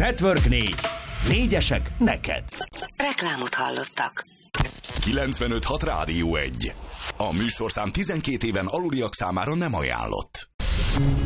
Network 4. Négyesek neked. Reklámot hallottak. 95.6 Rádió 1. A műsorszám 12 éven aluliak számára nem ajánlott.